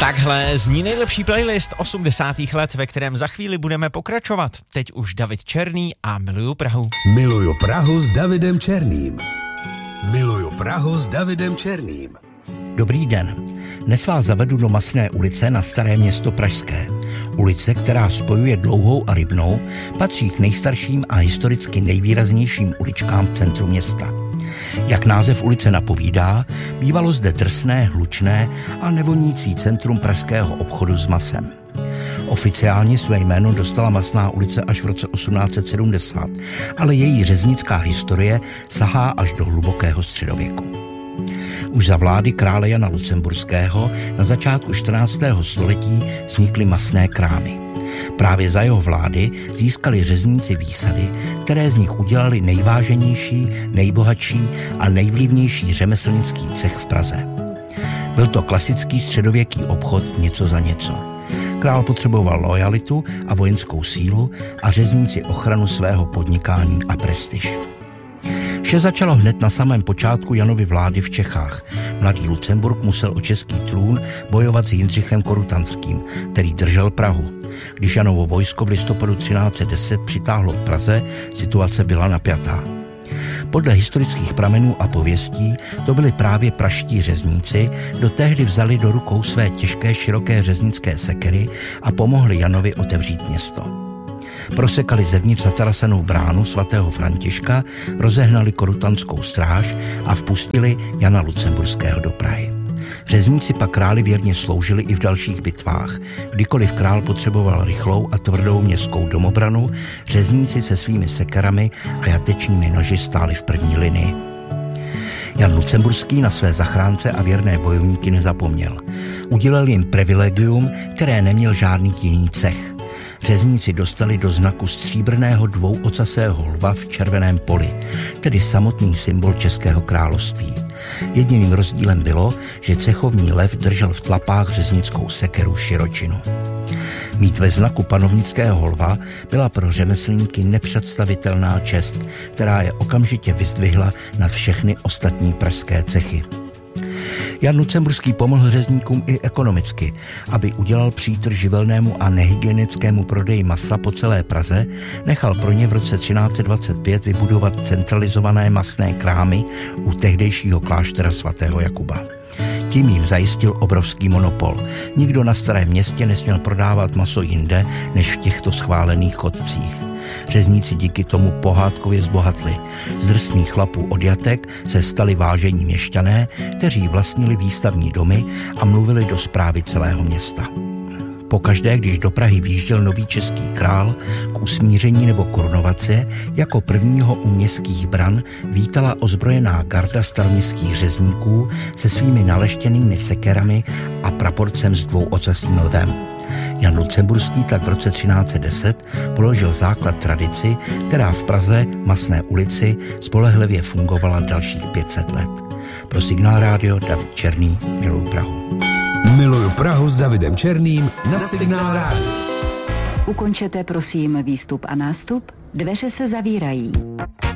Takhle zní nejlepší playlist 80. let, ve kterém za chvíli budeme pokračovat. Teď už David Černý a Miluju Prahu. Miluju Prahu s Davidem Černým. Miluju Prahu s Davidem Černým. Dobrý den. Dnes vás zavedu do Masné ulice na Staré Město pražské. Ulice, která spojuje Dlouhou a Rybnou, patří k nejstarším a historicky nejvýraznějším uličkám v centru města. Jak název ulice napovídá, bývalo zde drsné, hlučné a nevonící centrum pražského obchodu s masem. Oficiálně své jméno dostala Masná ulice až v roce 1870, ale její řeznická historie sahá až do hlubokého středověku. Už za vlády krále Jana Lucemburského na začátku 14. století vznikly masné krámy. Právě za jeho vlády získali řezníci výsady, které z nich udělali nejváženější, nejbohatší a nejvlivnější řemeslnický cech v Praze. Byl to klasický středověký obchod něco za něco. Král potřeboval lojalitu a vojenskou sílu a řezníci ochranu svého podnikání a prestiž. Vše začalo hned na samém počátku Janovy vlády v Čechách. Mladý Lucemburk musel o český trůn bojovat s Jindřichem Korutanským, který držel Prahu. Když Janovo vojsko v listopadu 1310 přitáhlo k Praze, situace byla napjatá. Podle historických pramenů a pověstí to byli právě pražští řezníci, kdo tehdy vzali do rukou své těžké široké řeznické sekery a pomohli Janovi otevřít město. Prosekali zevnitř zatarasenou bránu svatého Františka, rozehnali korutanskou stráž a vpustili Jana Lucemburského do Prahy. Řezníci pak králi věrně sloužili i v dalších bitvách. Kdykoliv král potřeboval rychlou a tvrdou městskou domobranu, řezníci se svými sekerami a jatečními noži stáli v první linii. Jan Lucemburský na své zachránce a věrné bojovníky nezapomněl. Udělal jim privilegium, které neměl žádný jiný cech. Řezníci dostali do znaku stříbrného dvouocasého lva v červeném poli, tedy samotný symbol Českého království. Jediným rozdílem bylo, že cechovní lev držel v tlapách řeznickou sekeru širočinu. Mít ve znaku panovnického lva byla pro řemeslníky nepředstavitelná čest, která je okamžitě vyzdvihla nad všechny ostatní pražské cechy. Jan Lucemburský pomohl řezníkům i ekonomicky. Aby udělal přítrž živelnému a nehygienickému prodeji masa po celé Praze, nechal pro ně v roce 1325 vybudovat centralizované masné krámy u tehdejšího kláštera svatého Jakuba. Tím jim zajistil obrovský monopol. Nikdo na Starém Městě nesměl prodávat maso jinde než v těchto schválených chodcích. Řezníci díky tomu pohádkově zbohatli. Z drsných chlapů od jatek se stali vážení měšťané, kteří vlastnili výstavní domy a mluvili do správy celého města. Pokaždé, když do Prahy výjížděl nový český král k usmíření nebo korunovaci, jako prvního u městských bran vítala ozbrojená garda staroměstských řezníků se svými naleštěnými sekerami a praporcem s dvouocasým lvem. Jan Lucemburský tak v roce 1310 položil základ tradici, která v Praze, Masné ulici, spolehlivě fungovala dalších 500 let. Pro Signál Rádio David Černý, Miluju Prahu. Miluju Prahu s Davidem Černým na Signál Rádio. Ukončete prosím výstup a nástup, dveře se zavírají.